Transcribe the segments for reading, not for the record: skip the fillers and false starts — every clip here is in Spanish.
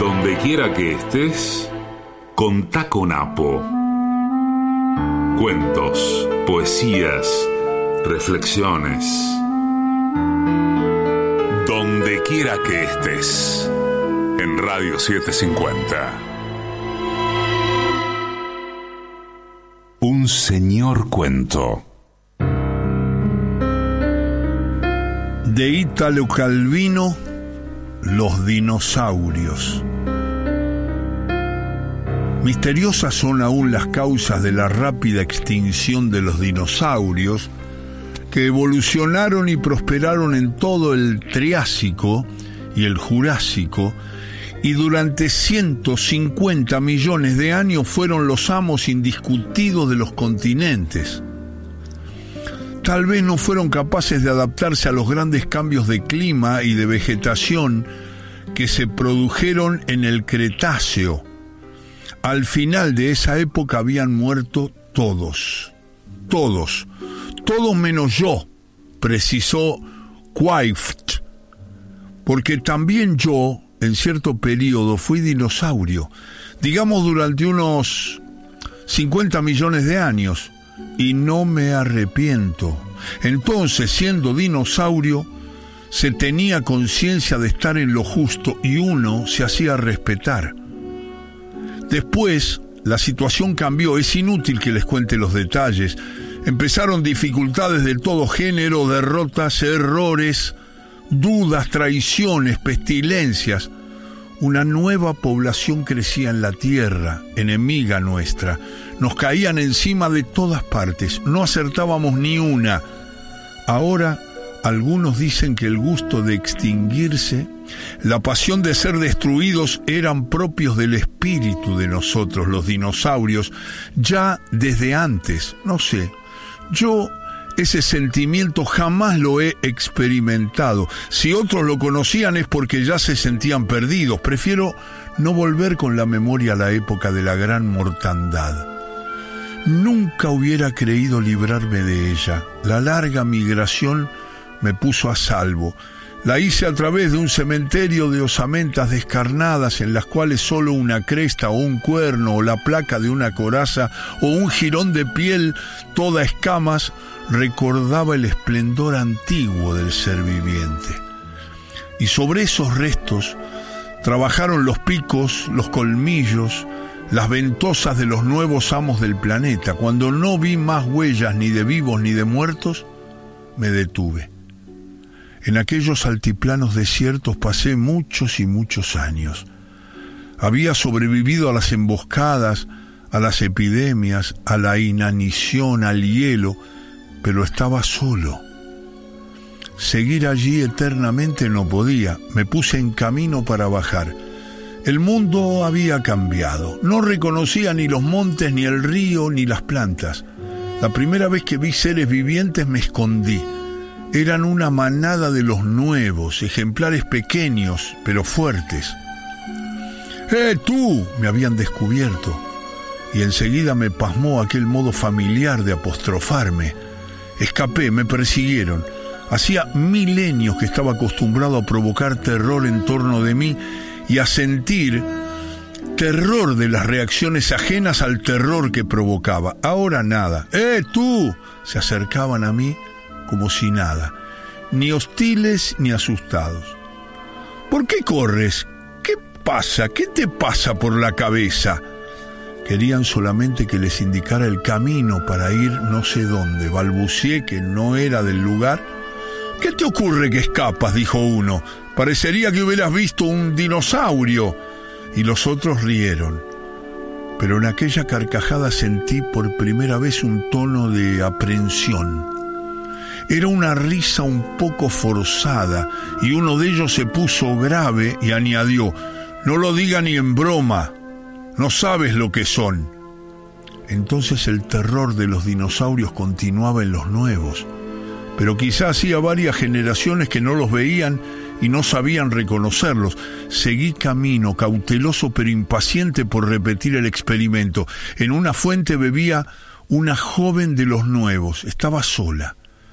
Donde quiera que estés, contá con Apo. Cuentos, poesías, reflexiones. Donde quiera que estés, en Radio 750. Un señor cuento. De Ítalo Calvino, Los dinosaurios. Misteriosas son aún las causas de la rápida extinción de los dinosaurios, que evolucionaron y prosperaron en todo el Triásico y el Jurásico, y durante 150 millones de años fueron los amos indiscutidos de los continentes. Tal vez no fueron capaces de adaptarse a los grandes cambios de clima y de vegetación que se produjeron en el Cretáceo. Al final de esa época habían muerto todos menos yo, precisó Kwaift, porque también yo, en cierto periodo, fui dinosaurio, digamos durante unos 50 millones de años, y no me arrepiento. Entonces, siendo dinosaurio, se tenía conciencia de estar en lo justo y uno se hacía respetar. Después, la situación cambió. Es inútil que les cuente los detalles. Empezaron dificultades de todo género, derrotas, errores, dudas, traiciones, pestilencias. Una nueva población crecía en la tierra, enemiga nuestra. Nos caían encima de todas partes, no acertábamos ni una. Ahora, algunos dicen que el gusto de extinguirse, la pasión de ser destruidos eran propios del espíritu de nosotros, los dinosaurios, ya desde antes, no sé. Yo ese sentimiento jamás lo he experimentado. Si otros lo conocían es porque ya se sentían perdidos. Prefiero no volver con la memoria a la época de la gran mortandad. Nunca hubiera creído librarme de ella. La larga migración me puso a salvo. La hice a través de un cementerio de osamentas descarnadas en las cuales solo una cresta o un cuerno o la placa de una coraza o un jirón de piel toda escamas recordaba el esplendor antiguo del ser viviente. Y sobre esos restos trabajaron los picos, los colmillos, las ventosas de los nuevos amos del planeta. Cuando no vi más huellas ni de vivos ni de muertos, me detuve. En aquellos altiplanos desiertos pasé muchos y muchos años. Había sobrevivido a las emboscadas, a las epidemias, a la inanición, al hielo, pero estaba solo. Seguir allí eternamente no podía. Me puse en camino para bajar. El mundo había cambiado. No reconocía ni los montes, ni el río, ni las plantas. La primera vez que vi seres vivientes me escondí. Eran una manada de los nuevos, ejemplares pequeños, pero fuertes. ¡Tú! Me habían descubierto. Y enseguida me pasmó aquel modo familiar de apostrofarme. Escapé, me persiguieron. Hacía milenios que estaba acostumbrado a provocar terror en torno de mí y a sentir terror de las reacciones ajenas al terror que provocaba. Ahora nada. ¡Tú! Se acercaban a mí como si nada, ni hostiles ni asustados. ¿Por qué corres? ¿Qué pasa? ¿Qué te pasa por la cabeza? Querían solamente que les indicara el camino para ir no sé dónde. Balbucié que no era del lugar. ¿Qué te ocurre que escapas?, dijo uno. Parecería que hubieras visto un dinosaurio. Y los otros rieron. Pero en aquella carcajada sentí por primera vez un tono de aprensión. Era una risa un poco forzada, y uno de ellos se puso grave y añadió: «No lo diga ni en broma, no sabes lo que son». Entonces el terror de los dinosaurios continuaba en los nuevos, pero quizá hacía varias generaciones que no los veían y no sabían reconocerlos. Seguí camino, cauteloso pero impaciente por repetir el experimento. En una fuente bebía una joven de los nuevos, estaba sola.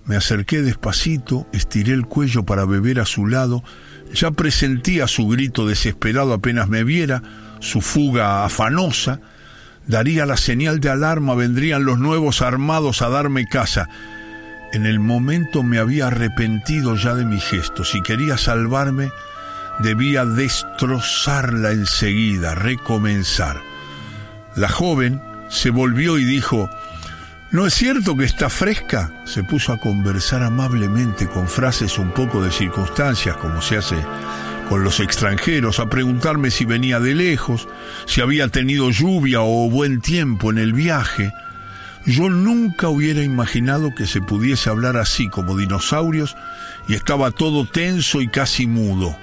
Me acerqué despacito, estiré el cuello para beber a su lado. Ya presentía su grito desesperado apenas me viera, su fuga afanosa. Daría la señal de alarma, vendrían los nuevos armados a darme caza. En el momento me había arrepentido ya de mi gesto. Si quería salvarme, debía destrozarla enseguida, recomenzar. La joven se volvió y dijo: ¿no es cierto que está fresca? Se puso a conversar amablemente con frases un poco de circunstancias, como se hace con los extranjeros, a preguntarme si venía de lejos, si había tenido lluvia o buen tiempo en el viaje. Yo nunca hubiera imaginado que se pudiese hablar así como dinosaurios, y estaba todo tenso y casi mudo.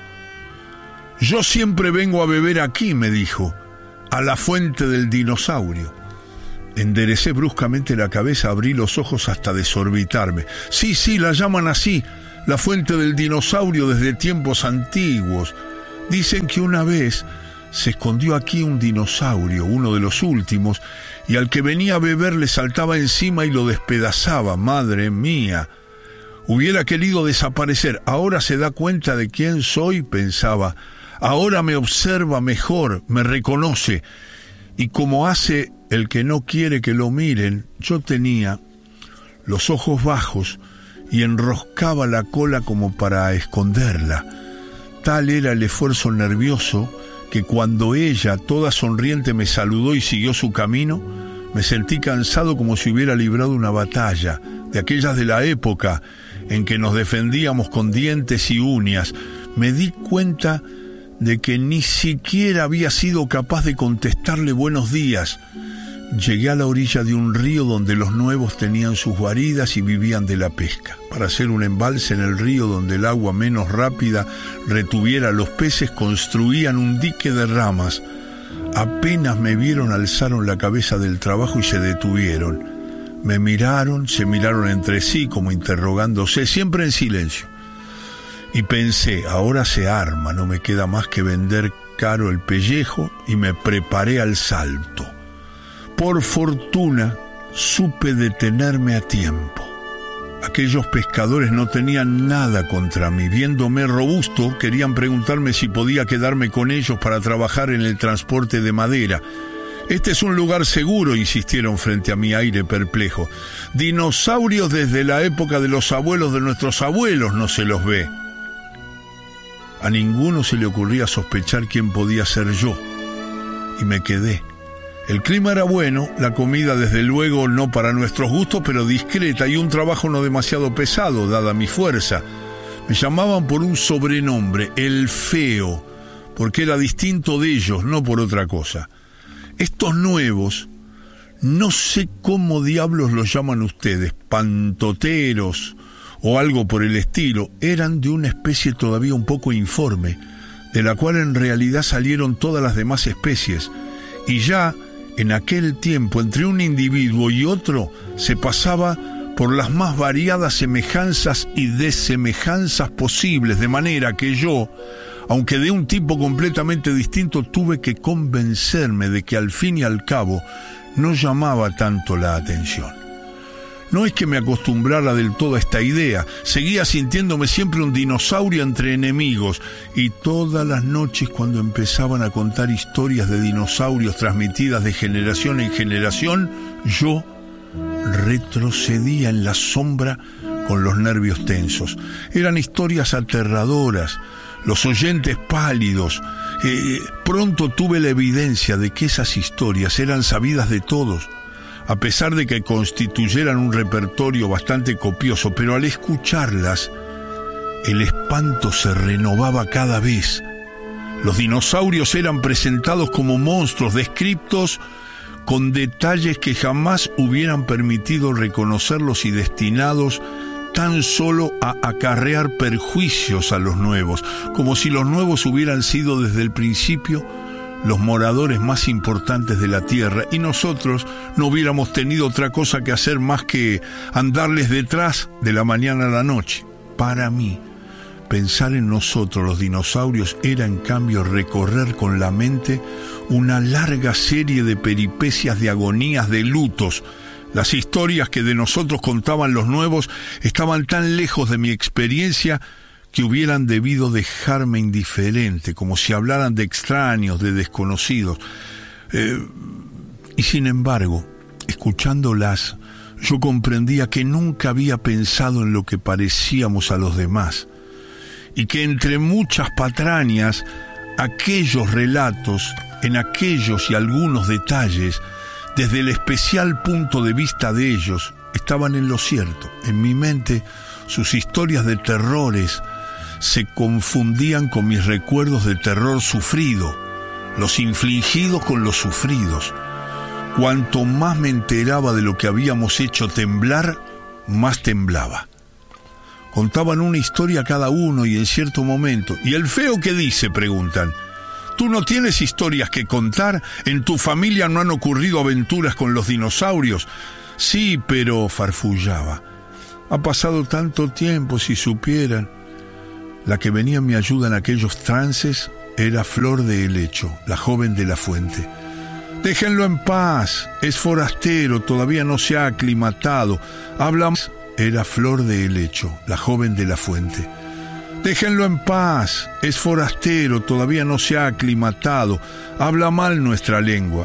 Yo siempre vengo a beber aquí, me dijo, a la fuente del dinosaurio. Enderecé bruscamente la cabeza, abrí los ojos hasta desorbitarme. Sí, la llaman así, la fuente del dinosaurio desde tiempos antiguos. Dicen que una vez se escondió aquí un dinosaurio, uno de los últimos, y al que venía a beber le saltaba encima y lo despedazaba. Madre mía, hubiera querido desaparecer. Ahora se da cuenta de quién soy, pensaba. Ahora me observa mejor, me reconoce. Y como hace el que no quiere que lo miren, yo tenía los ojos bajos y enroscaba la cola como para esconderla. Tal era el esfuerzo nervioso que cuando ella, toda sonriente, me saludó y siguió su camino, me sentí cansado como si hubiera librado una batalla, de aquellas de la época en que nos defendíamos con dientes y uñas. Me di cuenta de que ni siquiera había sido capaz de contestarle buenos días. Llegué a la orilla de un río donde los nuevos tenían sus guaridas y vivían de la pesca. Para hacer un embalse en el río donde el agua menos rápida retuviera a los peces, construían un dique de ramas. Apenas me vieron, alzaron la cabeza del trabajo y se detuvieron. Me miraron, se miraron entre sí como interrogándose, siempre en silencio. Y pensé, ahora se arma, no me queda más que vender caro el pellejo, y me preparé al salto. Por fortuna, supe detenerme a tiempo. Aquellos pescadores no tenían nada contra mí. Viéndome robusto, querían preguntarme si podía quedarme con ellos para trabajar en el transporte de madera. Este es un lugar seguro, insistieron frente a mi aire perplejo. Dinosaurios desde la época de los abuelos de nuestros abuelos no se los ve. A ninguno se le ocurría sospechar quién podía ser yo. Y me quedé. El clima era bueno, la comida desde luego no para nuestros gustos, pero discreta, y un trabajo no demasiado pesado, dada mi fuerza. Me llamaban por un sobrenombre, el Feo, porque era distinto de ellos, no por otra cosa. Estos nuevos, no sé cómo diablos los llaman ustedes, pantoteros o algo por el estilo, eran de una especie todavía un poco informe, de la cual en realidad salieron todas las demás especies, y ya en aquel tiempo entre un individuo y otro se pasaba por las más variadas semejanzas y desemejanzas posibles, de manera que yo, aunque de un tipo completamente distinto, tuve que convencerme de que al fin y al cabo no llamaba tanto la atención. No es que me acostumbrara del todo a esta idea, seguía sintiéndome siempre un dinosaurio entre enemigos, y todas las noches cuando empezaban a contar historias de dinosaurios transmitidas de generación en generación, yo retrocedía en la sombra con los nervios tensos. Eran historias aterradoras, los oyentes pálidos. Pronto tuve la evidencia de que esas historias eran sabidas de todos, a pesar de que constituyeran un repertorio bastante copioso, pero al escucharlas, el espanto se renovaba cada vez. Los dinosaurios eran presentados como monstruos, descriptos con detalles que jamás hubieran permitido reconocerlos y destinados tan solo a acarrear perjuicios a los nuevos, como si los nuevos hubieran sido desde el principio los moradores más importantes de la tierra, y nosotros no hubiéramos tenido otra cosa que hacer más que andarles detrás de la mañana a la noche. Para mí, pensar en nosotros los dinosaurios era en cambio recorrer con la mente una larga serie de peripecias, de agonías, de lutos. Las historias que de nosotros contaban los nuevos estaban tan lejos de mi experiencia que hubieran debido dejarme indiferente, como si hablaran de extraños, de desconocidos. Y sin embargo, escuchándolas, yo comprendía que nunca había pensado en lo que parecíamos a los demás, y que entre muchas patrañas, aquellos relatos, en aquellos y algunos detalles, desde el especial punto de vista de ellos, estaban en lo cierto. En mi mente, sus historias de terrores se confundían con mis recuerdos de terror sufrido, los infligidos con los sufridos. Cuanto más me enteraba de lo que habíamos hecho temblar, más temblaba. Contaban una historia cada uno y en cierto momento. ¿Y el feo qué dice?, preguntan. ¿Tú no tienes historias que contar? ¿En tu familia no han ocurrido aventuras con los dinosaurios? Sí, pero farfullaba. Ha pasado tanto tiempo, si supieran. La que venía en mi ayuda en aquellos trances era Flor de Helecho, la joven de la fuente. Déjenlo en paz, es forastero, todavía no se ha aclimatado. Habla más. Era Flor de Helecho, la joven de la fuente. Déjenlo en paz, es forastero, todavía no se ha aclimatado. Habla mal nuestra lengua.